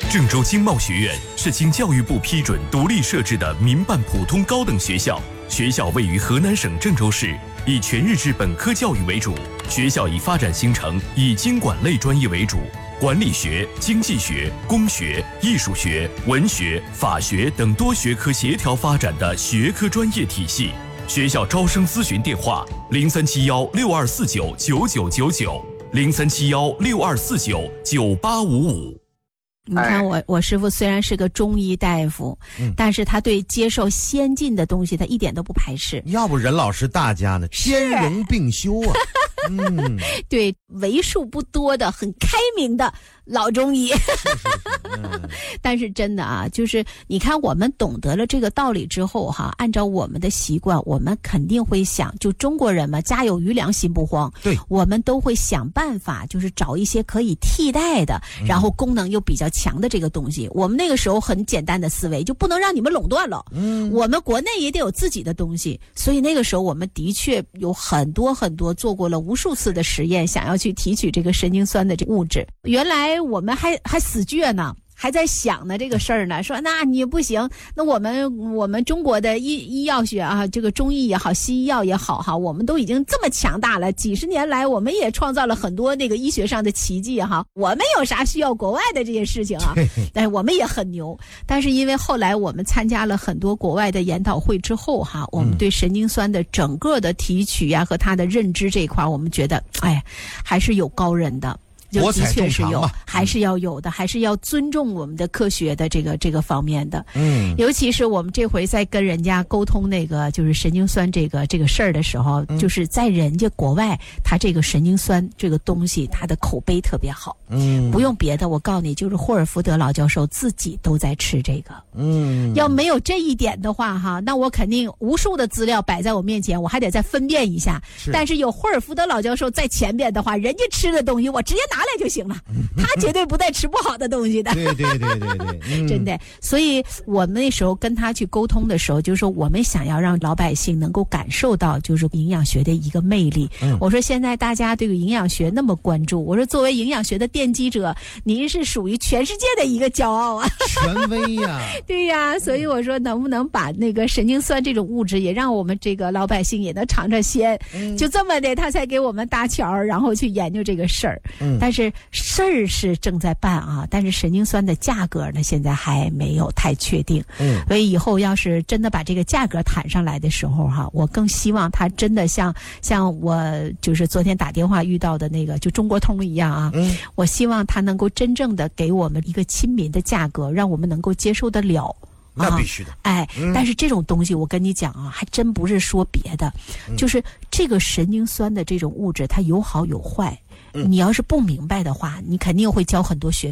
郑州经贸学院是经教育部批准独立设置的民办普通高等学校，学校位于河南省郑州市，以全日制本科教育为主。学校以发展形成以经管类专业为主，管理学、经济学、工学、艺术学、文学、法学等多学科协调发展的学科专业体系。学校招生咨询电话：0371624999，037162499855。 你看我师傅虽然是个中医大夫，但是他对接受先进的东西他一点都不排斥。 要不任老师大家呢，兼容并修啊。 对，为数不多的很开明的老中医。但是真的啊，就是你看我们懂得了这个道理之后哈，按照我们的习惯，我们肯定会想，就中国人嘛，家有余粮心不慌。 对， 我们都会想办法，就是找一些可以替代的，然后功能又比较强的这个东西。我们那个时候很简单的思维，就不能让你们垄断了。我们国内也得有自己的东西。所以那个时候我们的确有很多做过了无数次的实验，想要去提取这个神经酸的这物质。原来我们还死倔呢，还在想呢这个事儿呢，说那你不行，那我们中国的医药学啊，这个中医也好，西医药也好哈，我们都已经这么强大了，几十年来我们也创造了很多那个医学上的奇迹哈，我们有啥需要国外的这些事情啊？但是我们也很牛。但是因为后来我们参加了很多国外的研讨会之后哈，我们对神经酸的整个的提取呀和它的认知这一块，我们觉得哎，还是有高人的。就的确是有，还是要有的，还是要尊重我们的科学的这个方面的。尤其是我们这回在跟人家沟通那个就是神经酸这个事儿的时候，就是在人家国外，他这个神经酸这个东西，他的口碑特别好。不用别的，我告诉你，就是霍尔福德老教授自己都在吃这个。要没有这一点的话哈，那我肯定无数的资料摆在我面前，我还得再分辨一下。但是有霍尔福德老教授在前边的话，人家吃的东西我直接拿来就行了，他绝对不带吃不好的东西的。 对， 真的。所以我们那时候跟他去沟通的时候，就是说我们想要让老百姓能够感受到就是营养学的一个魅力。我说现在大家对营养学那么关注，我说作为营养学的奠基者，您是属于全世界的一个骄傲啊， 权威呀。 对呀，所以我说能不能把那个神经酸这种物质也让我们这个老百姓也能尝尝鲜。就这么的他才给我们搭桥，然后去研究这个事儿。但是事儿是正在办啊，但是神经酸的价格呢现在还没有太确定。所以以后要是真的把这个价格谈上来的时候哈，我更希望它真的像我就是昨天打电话遇到的那个就中国通一样啊。我希望它能够真正的给我们一个亲民的价格，让我们能够接受得了。 那必须的。 但是这种东西我跟你讲啊，还真不是说别的，就是这个神经酸的这种物质它有好有坏。你要是不明白的话，你肯定会交很多学费。